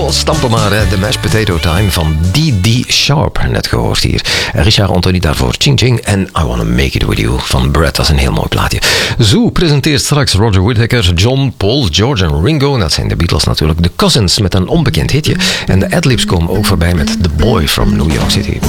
Jawel, stampen maar, hè. De Mashed Potato Time van D.D. Sharp. Net gehoord hier. Richard Anthony daarvoor Ching Ching en I Wanna Make It With You van Brett. Dat is een heel mooi plaatje. Zoo presenteert straks Roger Whittaker, John, Paul, George en Ringo. Dat zijn de Beatles natuurlijk. De Cousins met een onbekend hitje. En de adlibs komen ook voorbij met The Boy from New York City.